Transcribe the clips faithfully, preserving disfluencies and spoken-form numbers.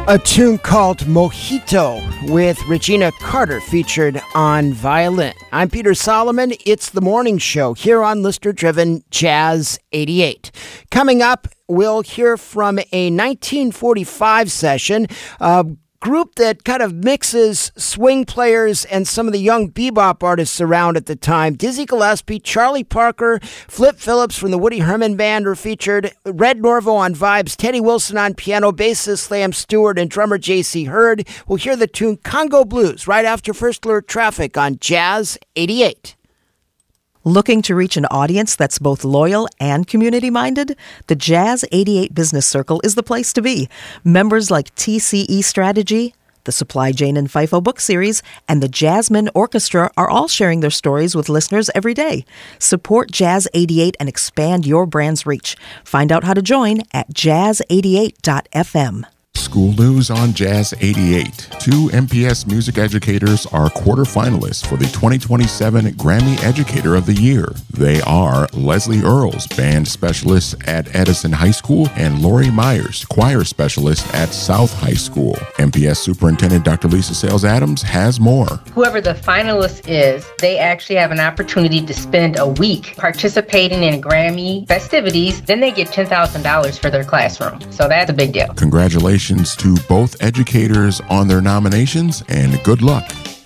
A tune called Mojito with Regina Carter featured on violin. I'm Peter Solomon. It's the morning show here on listener-driven Jazz eighty-eight. Coming up, we'll hear from a nineteen forty-five session, a group that kind of mixes swing players and some of the young bebop artists around at the time. Dizzy Gillespie, Charlie Parker, Flip Phillips from the Woody Herman Band were featured, Red Norvo on vibes, Teddy Wilson on piano, bassist Liam Stewart, and drummer J C Hurd. We'll hear the tune Congo Blues right after First Alert Traffic on Jazz eighty-eight. Looking to reach an audience that's both loyal and community-minded? The Jazz eighty-eight Business Circle is the place to be. Members like T C E Strategy, the Supply Jane and FIFO book series, and the Jasmine Orchestra are all sharing their stories with listeners every day. Support Jazz eighty-eight and expand your brand's reach. Find out how to join at jazz eighty-eight dot f m. School news on Jazz eighty-eight. Two M P S music educators are quarterfinalists for the twenty twenty-seven Grammy Educator of the Year. They are Leslie Earls, band specialist at Edison High School, and Lori Myers, choir specialist at South High School. M P S Superintendent Doctor Lisa Sales Adams has more. Whoever the finalist is, they actually have an opportunity to spend a week participating in Grammy festivities. Then they get ten thousand dollars for their classroom. So that's a big deal. Congratulations to both educators on their nominations, and good luck.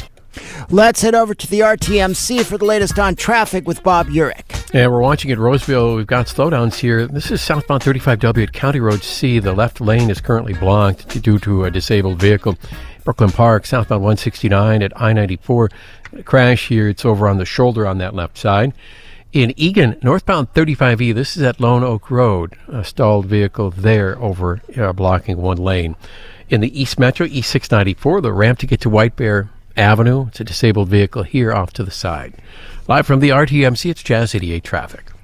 Let's head over to the R T M C for the latest on traffic with Bob Urich. Yeah, we're watching at Roseville. We've got slowdowns here. This is southbound thirty-five W at County Road C. The left lane is currently blocked due to a disabled vehicle. Brooklyn Park, southbound one sixty-nine at I ninety-four. A crash here. It's over on the shoulder on that left side. In Eagan, northbound thirty-five E, this is at Lone Oak Road. A stalled vehicle there over uh, blocking one lane. In the East Metro, E six ninety-four, the ramp to get to White Bear Avenue. It's a disabled vehicle here off to the side. Live from the R T M C, it's Jazz eighty-eight traffic.